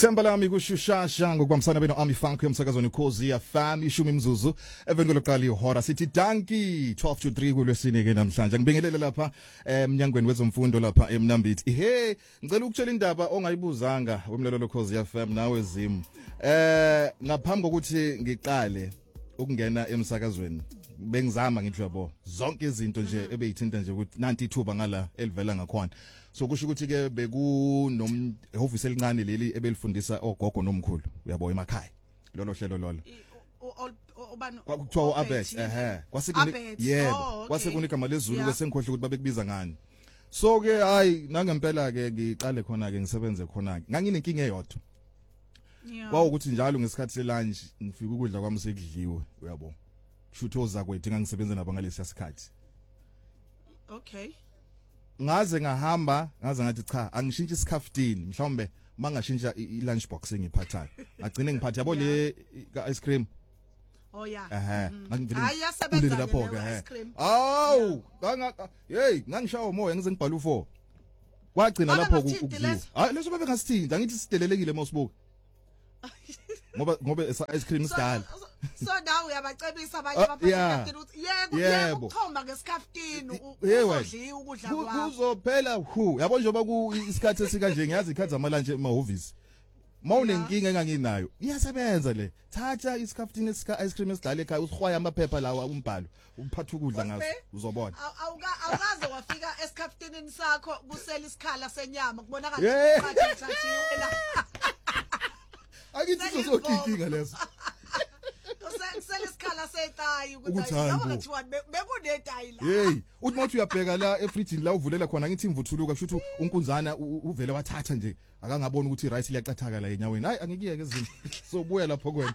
Themba lami kushushasha ngokubambisana beno Army Funk yomsakazweni Ukhozi FM ishumi imzuzu eveni lokuqala ihora sithi danki 12 to 3 kulwesine ke namhlanje ngibingelele lapha emnyangweni wezomfundo lapha eMnambithi he ngicela ukutshela indaba ongayibuzanga wemlelo loKhozi FM nawe Zim ngaphambi kokuthi ngiqale ukungena emsakazweni bengizama ngithi yabo zonke izinto nje ebeyithinta nje ukuthi nanti ithuba ngala elivela ngakhona so kusho ukuthi ke bekunomhhovisi elincane leli ebelifundisa ogogo nomkhulu uyabo emakhaya lolo hlelo lolo kwakuthiwa uAbet yebo kwasekunika imali ezulu bese ngikhohle ukuthi babekubiza ngani so ke hayi nangempela ke ngiqale khona ke ngisebenze khona ke nganginenkinga eyodwa kwawukuthi njalo ngesikhathi selunch ngifika ukudla kwami sekudliwe uyabo shutho zakwethu ngangisebenza nabo ngalesi sikhathi okay ngaze ngahamba ngaze ngathi cha angishintshe iskhaftini mhlawumbe mangashintsha i-lunch box engiphathayo agcine ngiphatha yabo le ice cream oh yeah ngangivile lapho ke awu hey ngangishawa umoya ngize ngibhala u4 kwagcina lapho ukudliwa hayi leso bebe ngasithinda ngithi sidelelekile mosibuka ngoba ice cream isidala so now uyabacebisa abanye abaphathi ukuthi yebo ukuthomba ngesikhaftini uzodliwa ukudla kwakho kuzophela yabo njengoba ku isikhathi esikanje ngiyazi ikhathi zamalunch emahhovisi mawunenkinga enganginayo iyasebenza le thatha isikhaftini ice cream esidala ekhaya usihwaya amaphepha lawa umbhalo uphatha ukudla ngaso uzobona awukaze wafika esikhaftini sakho kusela isikhala senyama kubonakala ukuthi la akithi sokinga leso kusela isikhala setayi ukuthi awungathiwa bekunetayi la hey uthi mawuthi uyabheka la efridgini la uvulela khona ngithi imvuthuluka kusho ukuthi unkunzana uvele wathatha nje akangabona ukuthi rice liyacathaka la enyaweni hayi angikiya ke izinto sobuya lapho kwena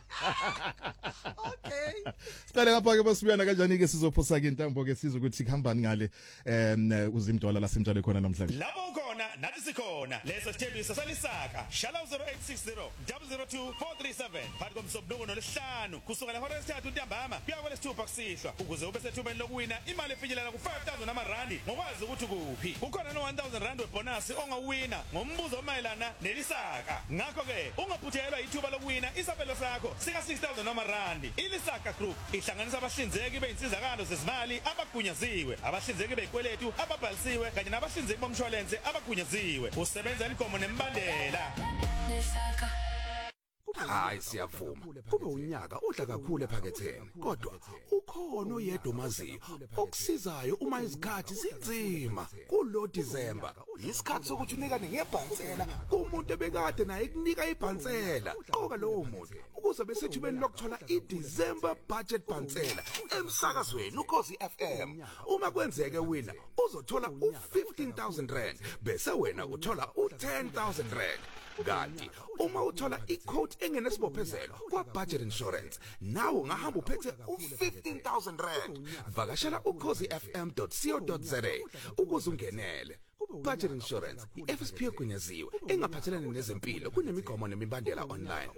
okay siqale lapha ke basibuyana kanjani ke sizophosa ke intambo ke siza ukuthi khambani ngale uzimdwala lasemtshale khona namhlanje lapho khona nathi sikhona leso sithembiso salisaka shala 0860 002 437 phakathi komsobungu nolesihlanu kusukela ihora lesithathu ntambama kuya kwelesithupha kusihlwa ukuze ube sethubeni lokuwina imali efinyelela ku5000 amarandi ngokwazi ukuthi kuphi kukhona no 1000 rand webonus ongawina ngombuzo omayelana nelisaka ngakho ke ungaphuthelwa ithuba lokuwina isabelo sakho sika 6000 amarandi ilisaka group ihlanganisa abahlinzeki beyinsizakalo zezimali abagunyaziwe abahlinzeki beyikweletu ababhalisiwe kanye nabahlinzeki bomshwalense abagunyaziwe usebenza inkomo nembandela nesaka hayi siyavuma kube unyaka odla kakhulu ephaketheni kodwa ukhona oyedwa omaziyo okusizayo uma izikhathi zinzima kulo December isikhathi sokuthi unikane ngebhansela kumuntu ebekade naye kunika ibhansela qoka lowo muntu ukuze besethubeni lokuthola iDecember budget bhansela emsakazweni Ukhozi FM uma kwenzeke wina uzothola u15000 rand bese wena uthola u10000 rand kanti uma uthola i-quote engenesibophezelo kwa-budget insurance nawe ungahamba uphethe u15000 rand vakashela ukhozifm.co.za ukuze ungenele budget insurance i-FSP egunyaziwe engaphathelene nezempilo kunemigomo nemibandela online.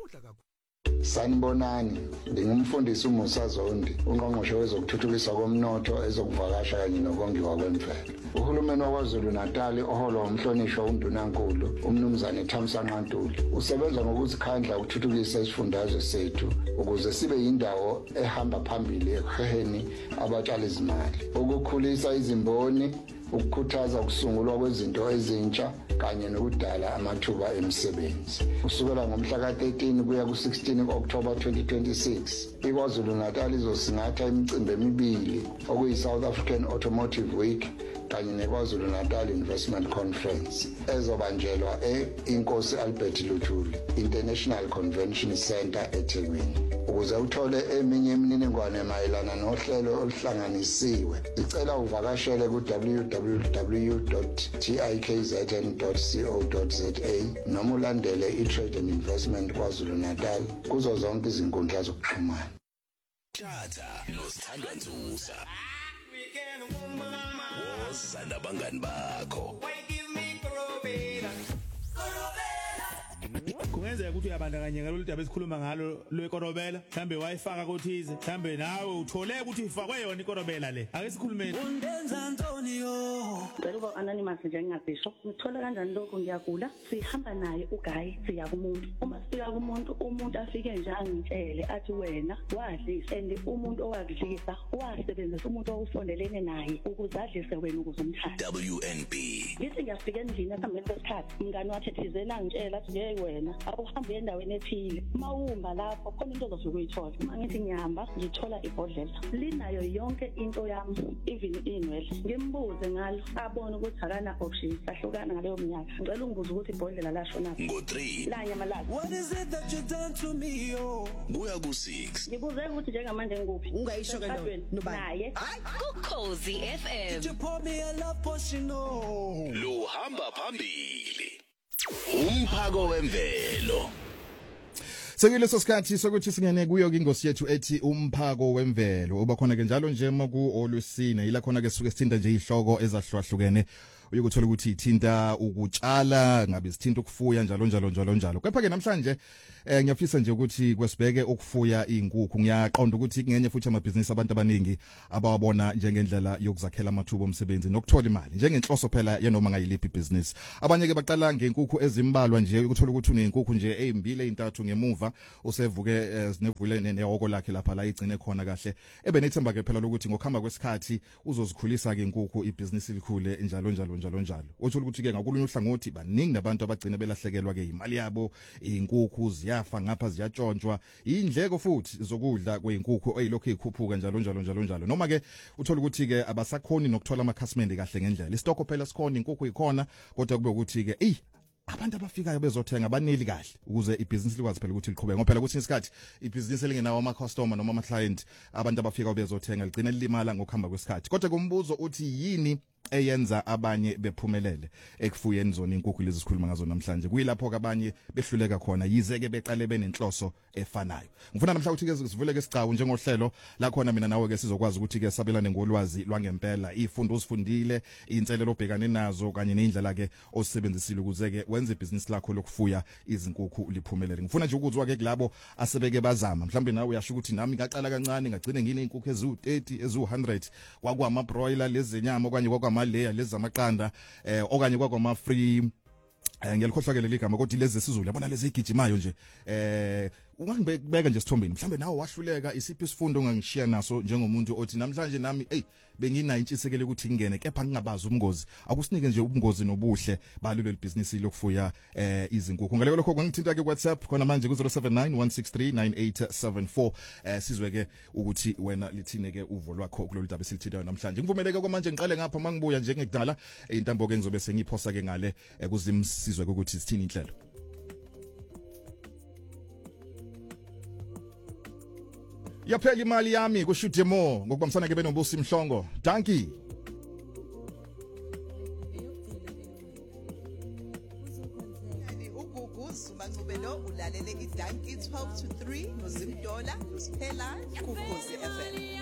Sanibonani ngingumfundisi uMusa Zondi ungqongqoshe wezokuthuthukiswa komnotho ezokuvakasha kanye nokongiwa kwemvelo uhulumeni waKwaZulu Natal oholo umhlonishwa uNdunankulu umnumzane Thamsanqa Ntuli usebenza ngokuzikhandla ukuthuthukisa isifundazwe sethu ukuze sibe yindawo ehamba phambili ekuheheni abatshali izimali ukukhulisa izimboni ukukhuthaza ukusungulwa kwezinto ezintsha kanye nokudala amathuba emisebenzi kusukela ngomhla ka13 kuya ku16 October 2026 iKwaZulu Natal izosingatha imicimbi emibili okuyi South African Automotive Week kanye neKwaZulu Natal Investment Conference ezobanjelwa eInkosi Albert Luthuli International Convention Center eThekwini ukuze uthole eminye imininingwane mayelana nohlelo oluhlanganisiwe sicela uvakashele ku www.tikzn.co.za noma ulandele iTrade and Investment KwaZulu Natal kuzo zonke izinkundla zokuxhumana Tata nosithanda nzuza Wosana bangani bakho kungenzeka ukuthi uyabandakanyeka lolu daba esikhuluma ngalo lwekorobela mhlambe wayifaka kuthize mhlambe nawe uthole ukuthi ifakwe yona ikorobela le ake sikhulumeni undenza Antonio ngicela ukuba anonymous nje ngingabhisho ngithola kanjani lokho ngiyagula sihamba naye ugayi siya kumuntu uma sifika kumuntu umuntu afike nje angitshele athi wena wadlisa and umuntu owakudlisa wasebenzisa umuntu owusondelene naye ukuze adlise wena ukuze umthathe WNB ngithi ngiyafika endlini esihambeni kwesikhathi umngani wakhe thizena angitshela athi ngeke wena awuhambe endaweni ethile mawumba lapho khona into ozosuke uyithola uma ngithi ngihamba ngithola ibhodlela linayo yonke into yami even inwele ngimbuze ngalo abone ukuthi akana option sahlukana ngaleyo minyaka ngicela ungibuze ukuthi ibhodlela lashona ngo3 la nyama la what is it that you done to me yo buya ku6 ngibuze ukuthi njengamanje ngikuphi ungayisho ke naye Ukhozi FM you pour me a love potion no lo hamba phambili umphako wemvelo Sekuleso sikhathi sokuthi singene kuyo ingosi yethu ethi umphako wemvelo oba khona ke njalo nje maku olwesine ila khona ke suke sithinta nje ihloko ezahlukahlukene uyokuthola ukuthi ithinta ukutshala ngabe sithinta ukufuya njalo kepha ke namhlanje ngiyafisa nje ukuthi kwesibheke ukufuya izinkukhu ngiyaqonda ukuthi kungenye futhi amabhizinisi abantu abaningi abawabona njengendlela yokuzakhela amathuba omsebenzi nokuthola imali njengenhloso phela yenoma ngayiliphi business abanye ke baqala ngezinkukhu ezimbalwa nje ukuthola ukuthi unezinkukhu nje ezimbili ezintathu ngemuva usevuke sinevule nehoko lakhe lapha la igcine khona kahle ebe nethemba ke phela lokuthi ngokuhamba kwesikhathi uzozikhulisa ke izinkukhu ibhizinisi likhule njalo uthola ukuthi ke ngakulunye uhlangothi baningi nabantu abagcina belahlekelwa ke imali yabo izinkukhu ziyafa ngapha ziyatshontshwa indleko futhi zokudla kwezinkukhu eyilokho ezikhuphuka njalo noma ke uthola ukuthi ke abasakhoni nokuthola amakhasimende kahle ngendlela istoko phela sikhona izinkukhu ikhona kodwa kube ukuthi ke abantu abafikayo bezothenga baneli kahle ukuze ibhizinisi likwazi phela ukuthi liqhubeke ngoba phela kuthi isikhathi ibhizinisi elingenawo ama customer noma ama client abantu abafika bezothenga ligcina lilimala ngokuhamba kwesikhathi kodwa kumbuzo uthi yini eyenza abanye bephumelele ekufuyeni zona inkukhu lezi sikhuluma ngazo namhlanje kuyilapho abanye behluleka khona yize ke beqale benenhloso efanayo ngifuna namhlanje ukuthi ke sivule ke sicawu njengohlelo la khona mina nawe ke sizokwazi ukuthi ke sabelane ngolwazi lwangempela ifundo uzifundile inselelo obhekane nazo kanye neindlela ke osebenzisile ukuze ke wenze ibhizinisi lakho lokufuya izinkukhu liphumelele ngifuna nje ukuzwa ke kulabo asebeke bazama mhlawumbe nawe uyasho ukuthi nami ngaqala kancane ngagcine ngine inkukhu ezu30 ezu100 kwakwama broiler lezi nyama okanye kwakwamaleya lezi zamaqanda okanye kwakwama free ngiyalikhohlakele ligama kodwa lezi sizulu yabona lezi igijimayo nje ungangibeka nje sithombeni mhlambe nawe wahluleka isiphi isifundo ongangishiya naso njengomuntu othi namhlanje nami benginayo intshisekelo ukuthi ngene kepha ngingabazi ubungozi akusinike nje ubungozi nobuhle balelo business lokufuya izinkukhu ngale lokho kwangithinta ke WhatsApp khona manje ku 0791639874 sizwe ke ukuthi wena lithine ke uvo lwakho kulolu daba esilithintayo namhlanje ngivumeleke kwamanje ngiqale ngapha mangibuya nje ngekudala intambo ke ngizobe sengiphosa ke ngale kuzimsizwe ukuthi sithini inhlelo yaphela imali yami kushude more ngokubambisana ke benobusi Mhlongo danki uguguzu Mancubelo ulalele idanki 12 to 3 noZimdola kuphela kuKhosi FM